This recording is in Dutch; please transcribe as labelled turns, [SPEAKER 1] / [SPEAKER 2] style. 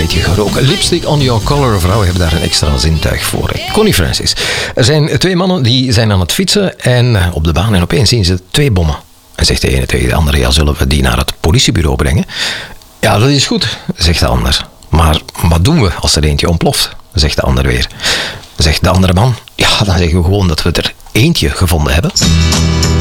[SPEAKER 1] beetje geroken. Lipstick on your collar. Vrouwen hebben daar een extra zintuig voor. Connie Francis. Er zijn 2 mannen die zijn aan het fietsen en op de baan en opeens zien ze 2 bommen. En zegt de ene tegen de andere, ja, zullen we die naar het politiebureau brengen? Ja, dat is goed, zegt de ander. Maar wat doen we als er eentje ontploft? Zegt de ander weer. Zegt de andere man, ja, dan zeggen we gewoon dat we er eentje gevonden hebben.